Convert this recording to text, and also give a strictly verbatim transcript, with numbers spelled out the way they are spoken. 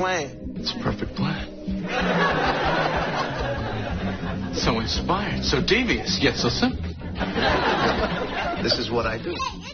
plan. It's a perfect plan. So inspired, so devious, yet so simple. This is what I do.